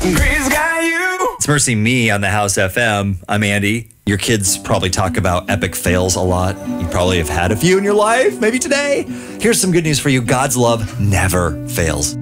Praise God, you. It's Mercy Me on the House FM. I'm Andy. Your kids probably talk about epic fails a lot. You probably have had a few in your life, maybe today. Here's some good news for you. God's love never fails.